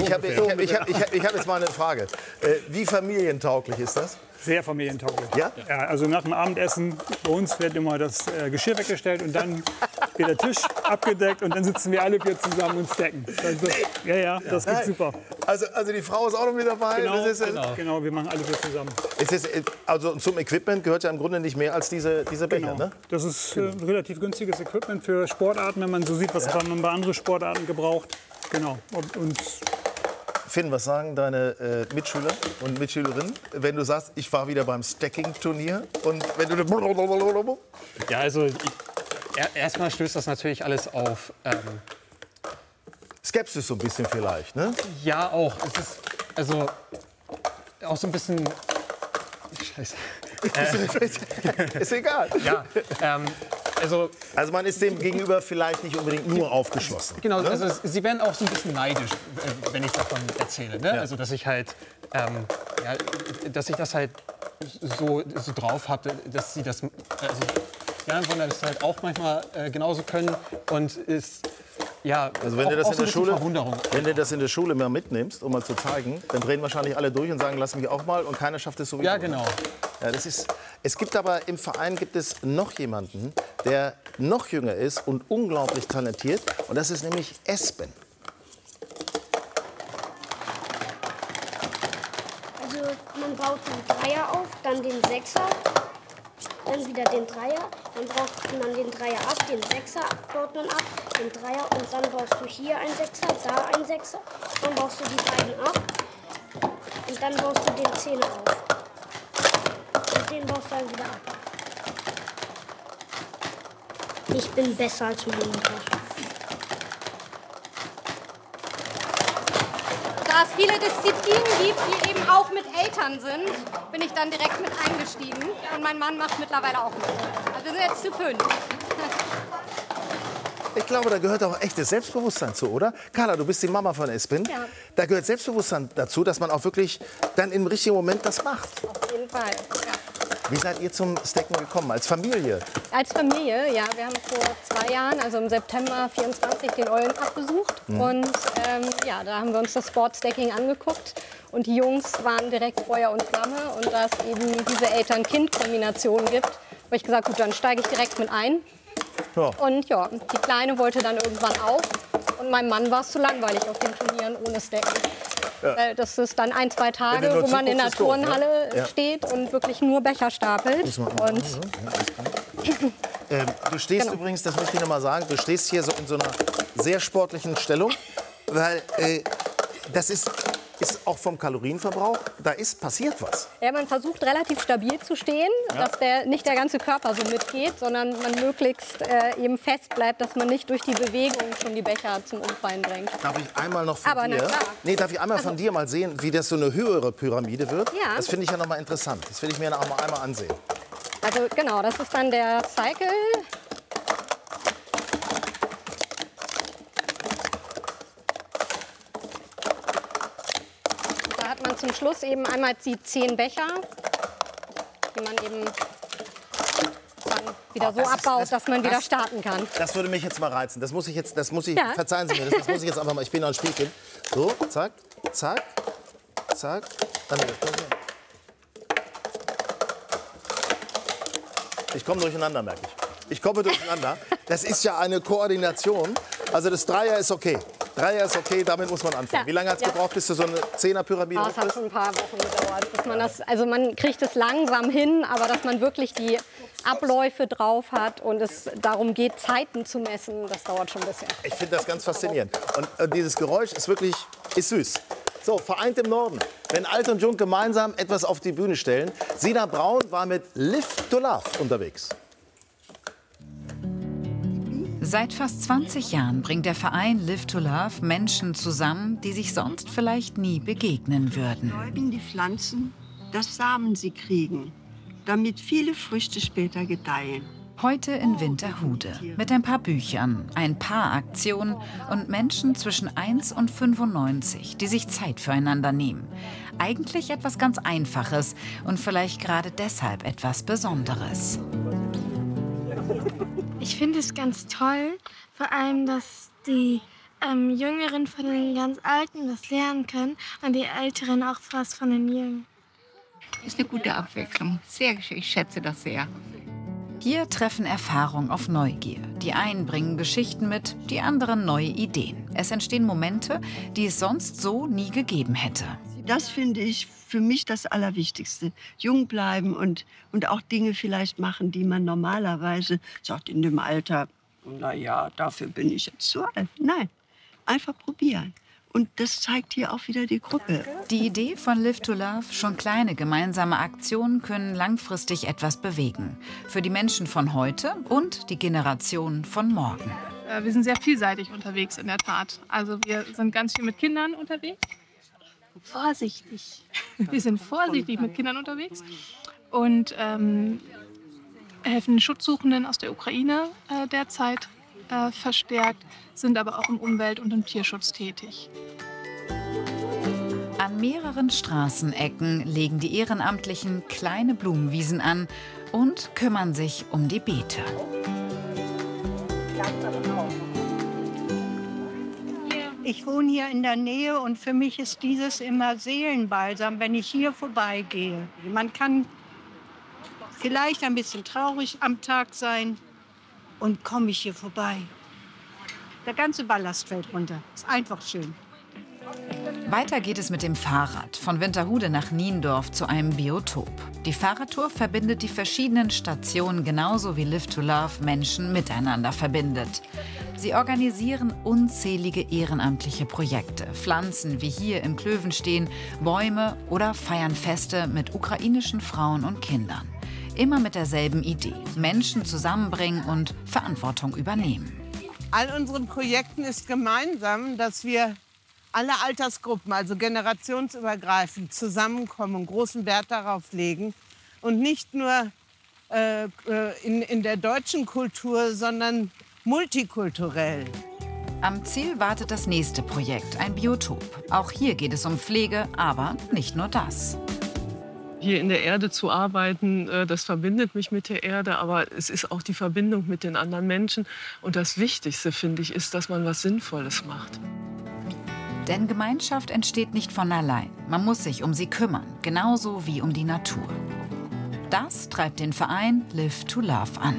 Ich habe jetzt mal eine Frage. Wie familientauglich ist das? Sehr familientauglich. Ja? Ja, also nach dem Abendessen, bei uns wird immer das Geschirr weggestellt und dann wird der Tisch abgedeckt und dann sitzen wir alle vier zusammen und stacken. Das geht super. Also die Frau ist auch noch mit dabei? Genau, wir machen alle vier zusammen. Also zum Equipment gehört ja im Grunde nicht mehr als diese Becher, ne? Das ist relativ günstiges Equipment für Sportarten, wenn man so sieht, was man bei anderen Sportarten gebraucht. Genau. Und Finn, was sagen deine Mitschüler und Mitschülerinnen, wenn du sagst, ich war wieder beim Stacking-Turnier und wenn du... Ja, also erstmal stößt das natürlich alles auf... Skepsis so ein bisschen vielleicht, ne? Ja, auch. Es ist also auch so ein bisschen... Scheiße. Ist egal. Ja, also man ist dem gegenüber vielleicht nicht unbedingt nur aufgeschlossen. Genau, ne? also sie werden auch so ein bisschen neidisch, wenn ich davon erzähle. Ne? Ja. Also dass ich halt, dass ich das halt so drauf habe, dass sie das, also wollen das halt auch manchmal genauso können und ist ja also wenn du das in der Schule, Verwunderung. Wenn du das in der Schule mal mitnimmst, um mal zu zeigen, dann drehen wahrscheinlich alle durch und sagen, lass mich auch mal und keiner schafft es sowieso. Ja, genau. Ja, es gibt aber im Verein gibt es noch jemanden, der noch jünger ist und unglaublich talentiert. Und das ist nämlich Espen. Also man baut den Dreier auf, dann den Sechser, dann wieder den Dreier. Dann braucht man den Dreier ab, den Sechser baut man ab, den Dreier und dann baust du hier einen Sechser, da einen Sechser. Dann baust du die beiden ab und dann baust du den Zehner auf. Und den baust du dann wieder ab. Ich bin besser als Monika. Da es viele Disziplinen gibt, die eben auch mit Eltern sind, bin ich dann direkt mit eingestiegen. Und mein Mann macht mittlerweile auch mit. Also wir sind jetzt zu 5. Ich glaube, da gehört auch echtes Selbstbewusstsein zu, oder? Carla, du bist die Mama von Espen. Ja. Da gehört Selbstbewusstsein dazu, dass man auch wirklich dann im richtigen Moment das macht. Auf jeden Fall, ja. Wie seid ihr zum Stacken gekommen? Als Familie? Als Familie, ja. Wir haben vor 2 Jahren, also im September 24, den Eulenpub besucht. Und da haben wir uns das Sportstacking angeguckt. Und die Jungs waren direkt Feuer und Flamme. Und da es eben diese Eltern-Kind-Kombination gibt, habe ich gesagt, gut, dann steige ich direkt mit ein. Ja. Und ja, die Kleine wollte dann irgendwann auch. Und meinem Mann war es zu langweilig auf den Turnieren ohne Stacken. Ja. Das ist dann 1, 2 Tage, wo man in der Turnhalle steht und wirklich nur Becher stapelt. Du stehst übrigens, das möchte ich noch mal sagen, du stehst hier so in so einer sehr sportlichen Stellung, weil das ist auch vom Kalorienverbrauch, passiert was. Ja, man versucht relativ stabil zu stehen, dass nicht der ganze Körper so mitgeht, sondern man möglichst eben fest bleibt, dass man nicht durch die Bewegung schon die Becher zum Umfallen bringt. Darf ich einmal noch von dir? Nee, darf ich einmal von dir mal sehen, wie das so eine höhere Pyramide wird? Ja. Das finde ich ja noch mal interessant. Das will ich mir noch einmal ansehen. Also genau, das ist dann der Cycle. Zum Schluss eben einmal die 10 Becher, die man eben dann wieder so abbaut, dass man wieder starten kann. Das würde mich jetzt mal reizen. Verzeihen Sie mir, das muss ich jetzt einfach mal, ich bin noch ein Spielkind. So, zack, zack, zack. Ich komme durcheinander, merke ich. Ich komme durcheinander. Das ist ja eine Koordination. Also das Dreier ist okay. Dreier ist okay, damit muss man anfangen. Ja. Wie lange hat es gebraucht, bis du so eine 10er-Pyramide hast? Das hat schon ein paar Wochen gedauert. Bis man also man kriegt es langsam hin, aber dass man wirklich die Abläufe drauf hat und es darum geht, Zeiten zu messen, das dauert schon ein bisschen. Ich finde das ganz faszinierend. Und dieses Geräusch ist wirklich süß. So, vereint im Norden. Wenn Alt und Jung gemeinsam etwas auf die Bühne stellen. Sina Braun war mit Live to Love unterwegs. Seit fast 20 Jahren bringt der Verein Live to Love Menschen zusammen, die sich sonst vielleicht nie begegnen würden. Bestäuben die Pflanzen, dass Samen sie kriegen, damit viele Früchte später gedeihen. Heute in Winterhude mit ein paar Büchern, ein paar Aktionen und Menschen zwischen 1 und 95, die sich Zeit füreinander nehmen. Eigentlich etwas ganz Einfaches und vielleicht gerade deshalb etwas Besonderes. Ich finde es ganz toll, vor allem, dass die Jüngeren von den ganz Alten was lernen können und die Älteren auch was von den Jungen. Ist eine gute Abwechslung. Ich schätze das sehr. Hier treffen Erfahrung auf Neugier. Die einen bringen Geschichten mit, die anderen neue Ideen. Es entstehen Momente, die es sonst so nie gegeben hätte. Das finde ich für mich das Allerwichtigste. Jung bleiben und auch Dinge vielleicht machen, die man normalerweise sagt in dem Alter, na ja, dafür bin ich jetzt zu alt. Nein, einfach probieren. Und das zeigt hier auch wieder die Gruppe. Die Idee von Live to Love, schon kleine gemeinsame Aktionen können langfristig etwas bewegen. Für die Menschen von heute und die Generation von morgen. Wir sind sehr vielseitig unterwegs in der Tat. Also wir sind ganz viel mit Kindern unterwegs. Vorsichtig. Wir sind vorsichtig mit Kindern unterwegs und helfen Schutzsuchenden aus der Ukraine derzeit verstärkt, sind aber auch im Umwelt- und im Tierschutz tätig. An mehreren Straßenecken legen die Ehrenamtlichen kleine Blumenwiesen an und kümmern sich um die Beete. Ich wohne hier in der Nähe und für mich ist dieses immer Seelenbalsam, wenn ich hier vorbeigehe. Man kann vielleicht ein bisschen traurig am Tag sein und komme ich hier vorbei. Der ganze Ballast fällt runter. Ist einfach schön. Weiter geht es mit dem Fahrrad von Winterhude nach Niendorf zu einem Biotop. Die Fahrradtour verbindet die verschiedenen Stationen genauso wie Live to Love Menschen miteinander verbindet. Sie organisieren unzählige ehrenamtliche Projekte, pflanzen wie hier im Klövenstein Bäume oder feiern Feste mit ukrainischen Frauen und Kindern. Immer mit derselben Idee, Menschen zusammenbringen und Verantwortung übernehmen. All unseren Projekten ist gemeinsam, dass wir alle Altersgruppen, also generationsübergreifend, zusammenkommen und großen Wert darauf legen. Und nicht nur in der deutschen Kultur, sondern multikulturell. Am Ziel wartet das nächste Projekt, ein Biotop. Auch hier geht es um Pflege, aber nicht nur das. Hier in der Erde zu arbeiten, das verbindet mich mit der Erde, aber es ist auch die Verbindung mit den anderen Menschen. Und das Wichtigste, finde ich, ist, dass man was Sinnvolles macht. Denn Gemeinschaft entsteht nicht von allein. Man muss sich um sie kümmern, genauso wie um die Natur. Das treibt den Verein Live to Love an.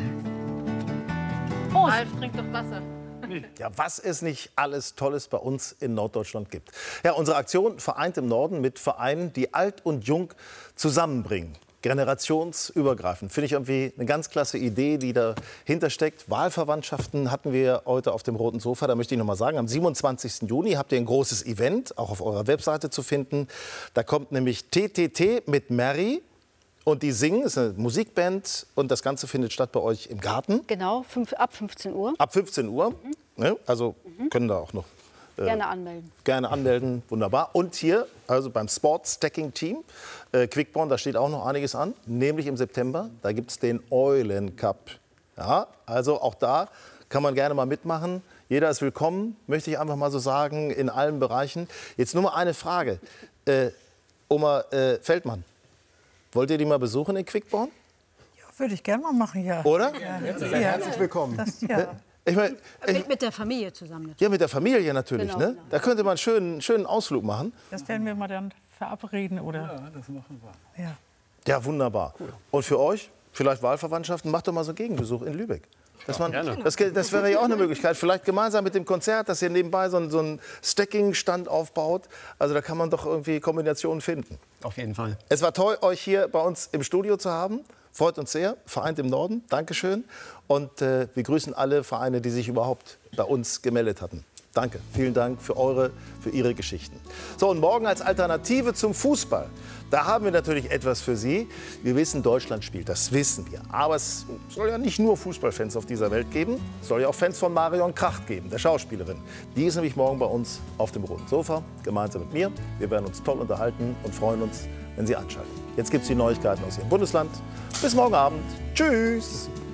Ralf, trink doch Wasser. Ja, was es nicht alles Tolles bei uns in Norddeutschland gibt. Ja, unsere Aktion vereint im Norden mit Vereinen, die Alt und Jung zusammenbringen. Generationsübergreifend. Finde ich irgendwie eine ganz klasse Idee, die dahinter steckt. Wahlverwandtschaften hatten wir heute auf dem roten Sofa. Da möchte ich noch mal sagen, am 27. Juni habt ihr ein großes Event, auch auf eurer Webseite zu finden. Da kommt nämlich TTT mit Mary. Und die singen, das ist eine Musikband und das Ganze findet statt bei euch im Garten. Genau, ab 15 Uhr. Ab 15 Uhr, ne? Also können da auch noch gerne anmelden. Gerne anmelden, wunderbar. Und hier, also beim Sports Stacking Team, Quickborn, da steht auch noch einiges an, nämlich im September, da gibt es den Eulen Cup. Ja, also auch da kann man gerne mal mitmachen. Jeder ist willkommen, möchte ich einfach mal so sagen, in allen Bereichen. Jetzt nur mal eine Frage. Oma Feldmann. Wollt ihr die mal besuchen in Quickborn? Ja, würde ich gerne mal machen, ja. Oder? Ja. Herzlich willkommen. Ich mein, mit der Familie zusammen. Ja, mit der Familie natürlich. Genau, ne? genau. Da könnte man einen schönen Ausflug machen. Das werden wir mal dann verabreden, oder? Ja, das machen wir. Ja, ja wunderbar. Cool. Und für euch, vielleicht Wahlverwandtschaften, macht doch mal so einen Gegenbesuch in Lübeck. Das wäre ja auch eine Möglichkeit. Vielleicht gemeinsam mit dem Konzert, dass ihr nebenbei so einen Stacking-Stand aufbaut. Also da kann man doch irgendwie Kombinationen finden. Auf jeden Fall. Es war toll, euch hier bei uns im Studio zu haben. Freut uns sehr. Vereint im Norden. Dankeschön. Und wir grüßen alle Vereine, die sich überhaupt bei uns gemeldet hatten. Danke. Vielen Dank für Ihre Geschichten. So, und morgen als Alternative zum Fußball. Da haben wir natürlich etwas für Sie. Wir wissen, Deutschland spielt, das wissen wir. Aber es soll ja nicht nur Fußballfans auf dieser Welt geben. Es soll ja auch Fans von Marion Kracht geben, der Schauspielerin. Die ist nämlich morgen bei uns auf dem roten Sofa, gemeinsam mit mir. Wir werden uns toll unterhalten und freuen uns, wenn Sie einschalten. Jetzt gibt es die Neuigkeiten aus Ihrem Bundesland. Bis morgen Abend. Tschüss.